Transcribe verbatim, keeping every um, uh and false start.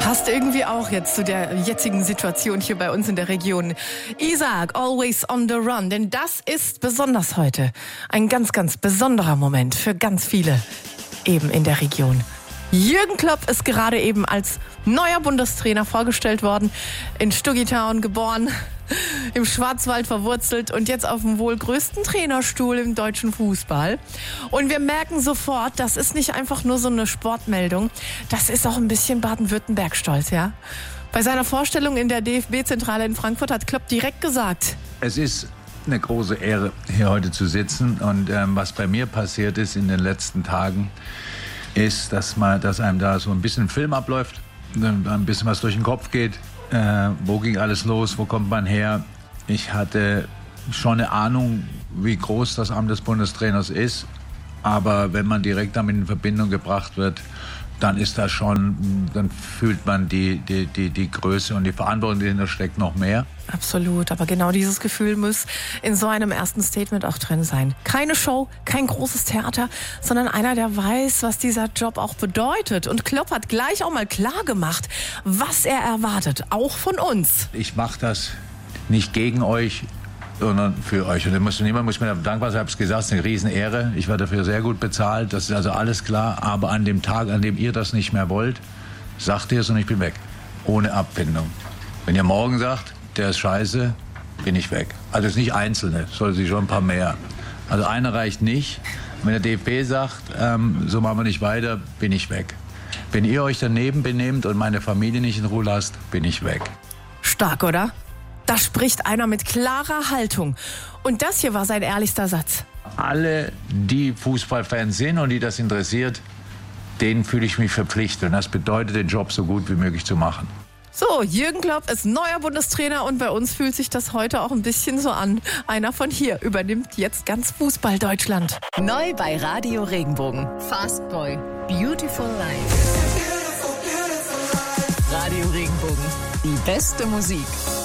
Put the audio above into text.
Passt irgendwie auch jetzt zu der jetzigen Situation hier bei uns in der Region. Isaac, Always on the Run, denn das ist besonders heute ein ganz, ganz besonderer Moment für ganz viele eben in der Region. Jürgen Klopp ist gerade eben als neuer Bundestrainer vorgestellt worden, in Stugitown geboren, im Schwarzwald verwurzelt und jetzt auf dem wohl größten Trainerstuhl im deutschen Fußball. Und wir merken sofort, das ist nicht einfach nur so eine Sportmeldung, das ist auch ein bisschen Baden-Württemberg-Stolz, ja? Bei seiner Vorstellung in der D F B-Zentrale in Frankfurt hat Klopp direkt gesagt: Es ist eine große Ehre, hier heute zu sitzen. Und ähm, was bei mir passiert ist in den letzten Tagen, ist, dass, man, dass einem da so ein bisschen Film abläuft, ein bisschen was durch den Kopf geht. Äh, wo ging alles los? Wo kommt man her? Ich hatte schon eine Ahnung, wie groß das Amt des Bundestrainers ist. Aber wenn man direkt damit in Verbindung gebracht wird, dann ist das schon, dann fühlt man die, die, die, die Größe und die Verantwortung, die dahinter steckt, noch mehr. Absolut, aber genau dieses Gefühl muss in so einem ersten Statement auch drin sein. Keine Show, kein großes Theater, sondern einer, der weiß, was dieser Job auch bedeutet. Und Klopp hat gleich auch mal klar gemacht, was er erwartet, auch von uns. Ich mache das nicht gegen euch, sondern für euch. Und da muss, niemand muss mir dankbar sein, ich habe es gesagt, es ist eine Riesenehre. Ich werde dafür sehr gut bezahlt, das ist also alles klar. Aber an dem Tag, an dem ihr das nicht mehr wollt, sagt ihr es und ich bin weg. Ohne Abfindung. Wenn ihr morgen sagt, der ist scheiße, bin ich weg. Also es ist nicht Einzelne, es soll sich schon ein paar mehr. Also einer reicht nicht. Wenn der D F B sagt, ähm, so machen wir nicht weiter, bin ich weg. Wenn ihr euch daneben benehmt und meine Familie nicht in Ruhe lasst, bin ich weg. Stark, oder? Da spricht einer mit klarer Haltung. Und das hier war sein ehrlichster Satz. Alle, die Fußballfans sind und die das interessiert, denen fühle ich mich verpflichtet. Und das bedeutet, den Job so gut wie möglich zu machen. So, Jürgen Klopp ist neuer Bundestrainer und bei uns fühlt sich das heute auch ein bisschen so an. Einer von hier übernimmt jetzt ganz Fußball-Deutschland. Neu bei Radio Regenbogen. Fastboy. Beautiful Life. Radio Regenbogen. Die beste Musik.